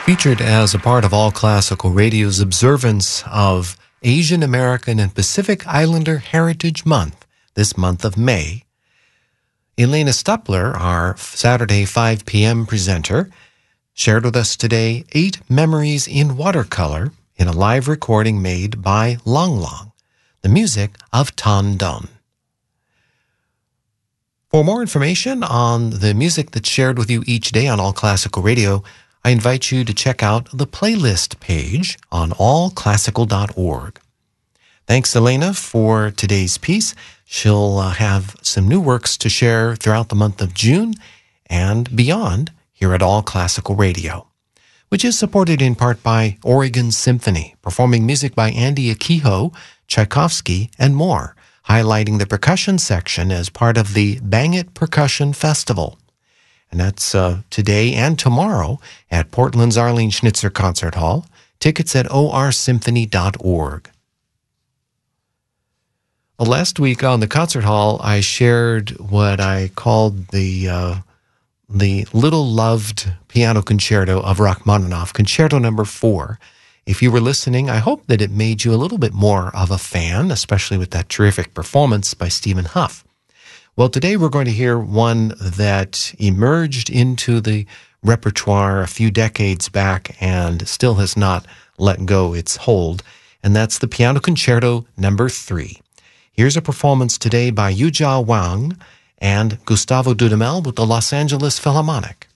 Featured as a part of All Classical Radio's observance of Asian American and Pacific Islander Heritage Month, this month of May, Elena Stupler, our Saturday 5 p.m. presenter, shared with us today 8 memories in watercolor in a live recording made by Long Long, the music of Tan Dun. For more information on the music that's shared with you each day on All Classical Radio, I invite you to check out the playlist page on allclassical.org. Thanks, Elena, for today's piece. She'll have some new works to share throughout the month of June and beyond here at All Classical Radio, which is supported in part by Oregon Symphony, performing music by Andy Akiho, Tchaikovsky, and more, highlighting the percussion section as part of the Bang It Percussion Festival. And that's today and tomorrow at Portland's Arlene Schnitzer Concert Hall. Tickets at orsymphony.org. Last week on the concert hall, I shared what I called the little loved piano concerto of Rachmaninoff, Concerto Number 4. If you were listening, I hope that it made you a little bit more of a fan, especially with that terrific performance by Stephen Huff. Well, today we're going to hear one that emerged into the repertoire a few decades back and still has not let go its hold, and that's the Piano Concerto Number 3. Here's a performance today by Yujia Wang and Gustavo Dudamel with the Los Angeles Philharmonic.